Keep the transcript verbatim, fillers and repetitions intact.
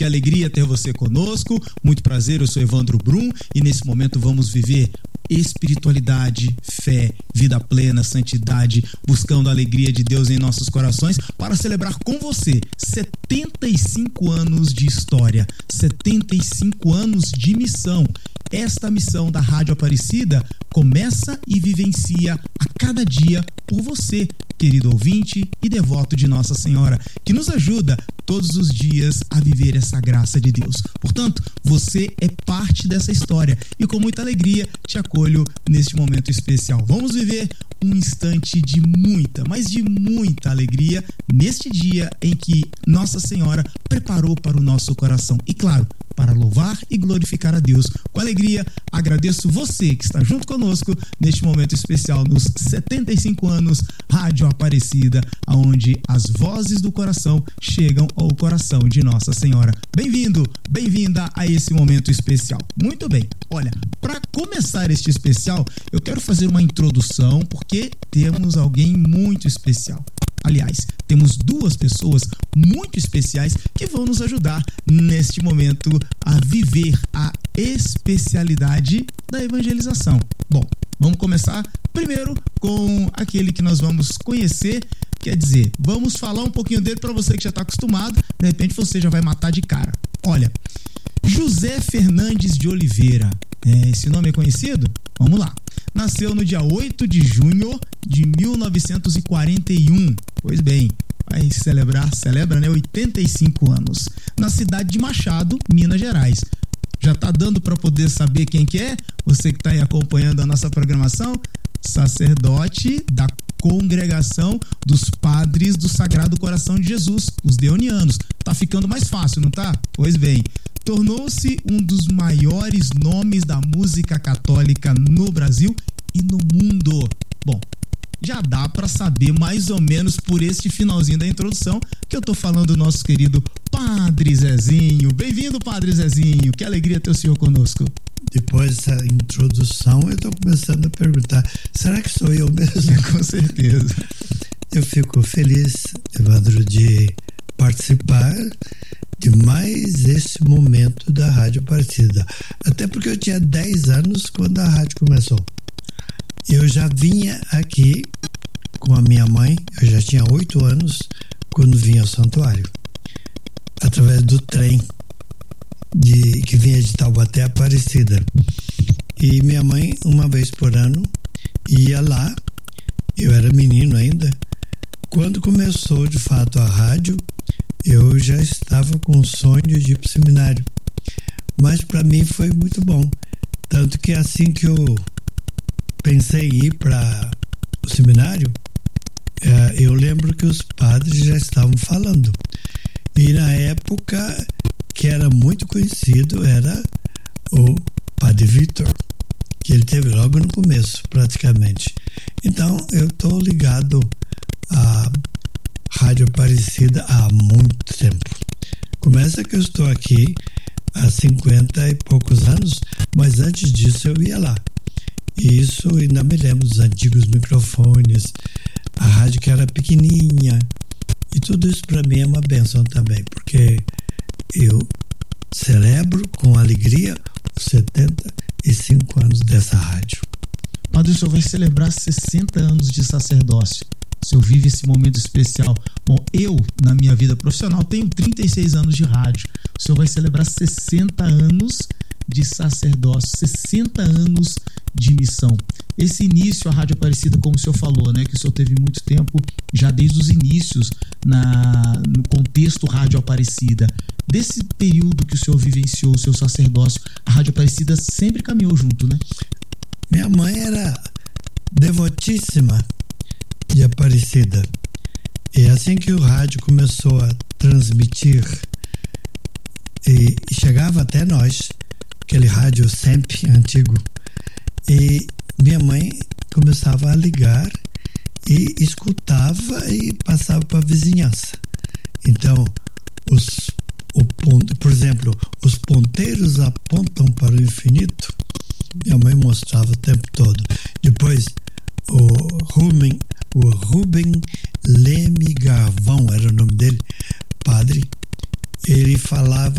que alegria ter você conosco. Muito prazer, eu sou Evandro Brum e nesse momento vamos viver espiritualidade, fé, vida plena, santidade, buscando a alegria de Deus em nossos corações para celebrar com você setenta e cinco anos de história, setenta e cinco anos de missão. Esta missão da Rádio Aparecida começa e vivencia a cada dia por você, querido ouvinte e devoto de Nossa Senhora, que nos ajuda todos os dias a viver essa graça de Deus. Portanto, você é parte dessa história e com muita alegria te acolho neste momento especial. Vamos viver um instante de muita, mas de muita alegria neste dia em que Nossa Senhora preparou para o nosso coração. E claro, para louvar e glorificar a Deus. Com alegria, agradeço você que está junto conosco neste momento especial nos setenta e cinco anos Rádio Aparecida, onde as vozes do coração chegam ao coração de Nossa Senhora. Bem-vindo, bem-vinda a esse momento especial. Muito bem, olha, para começar este especial, eu quero fazer uma introdução porque temos alguém muito especial. Aliás, temos duas pessoas muito especiais que vão nos ajudar neste momento a viver a especialidade da evangelização. Bom, vamos começar primeiro com aquele que nós vamos conhecer, quer dizer, vamos falar um pouquinho dele para você que já está acostumado, de repente você já vai matar de cara. Olha, José Fernandes de Oliveira, é, esse nome é conhecido? Vamos lá. Nasceu no dia oito de junho de mil novecentos e quarenta e um. Pois bem, vai celebrar, celebra, né, oitenta e cinco anos. Na cidade de Machado, Minas Gerais. Já tá dando para poder saber quem que é? Você que está aí acompanhando a nossa programação? Sacerdote da Congregação dos Padres do Sagrado Coração de Jesus, os deonianos. Tá ficando mais fácil, não tá? Pois bem, tornou-se um dos maiores nomes da música católica no Brasil e no mundo. Bom, já dá para saber mais ou menos por este finalzinho da introdução que eu tô falando do nosso querido Padre Zezinho. Bem-vindo, Padre Zezinho. Que alegria ter o senhor conosco. Depois dessa introdução, eu tô começando a perguntar, será que sou eu mesmo? Com certeza. Eu fico feliz, Evandro, de participar de mais esse momento da Rádio Aparecida. Até porque eu tinha dez anos quando a rádio começou. Eu já vinha aqui com a minha mãe, eu já tinha oito anos quando vinha ao santuário, através do trem de, que vinha de Taubaté a Aparecida. E minha mãe, uma vez por ano, ia lá, eu era menino ainda. Quando começou de fato a rádio, eu já estava com o sonho de ir para o seminário. Mas para mim foi muito bom. Tanto que assim que eu pensei em ir para o seminário, eh, eu lembro que os padres já estavam falando. E na época que era muito conhecido era o Padre Vitor, que ele teve logo no começo, praticamente. Então eu estou ligado a Rádio Aparecida há muito tempo. Começa que eu estou aqui há cinquenta e poucos anos, mas antes disso eu ia lá. E isso ainda me lembro dos antigos microfones, a rádio que era pequenininha. E tudo isso para mim é uma bênção também, porque eu celebro com alegria os setenta e cinco anos dessa rádio. Padre, o senhor vai celebrar sessenta anos de sacerdócio. O senhor vive esse momento especial. Bom, eu, na minha vida profissional, tenho trinta e seis anos de rádio. O senhor vai celebrar sessenta anos de sacerdócio, sessenta anos de missão. Esse início, a Rádio Aparecida, como o senhor falou, né, que o senhor teve muito tempo, já desde os inícios, na, no contexto Rádio Aparecida. Desse período que o senhor vivenciou o seu sacerdócio, a Rádio Aparecida sempre caminhou junto, né? Minha mãe era devotíssima de Aparecida. E assim que o rádio começou a transmitir e, e chegava até nós, aquele rádio sempre antigo, e minha mãe começava a ligar e escutava e passava para a vizinhança. Então, os, o ponto, por exemplo, os ponteiros apontam para o infinito, minha mãe mostrava o tempo todo. Depois, o Rubem, o Rubem Leme Garvão, era o nome dele, padre, ele falava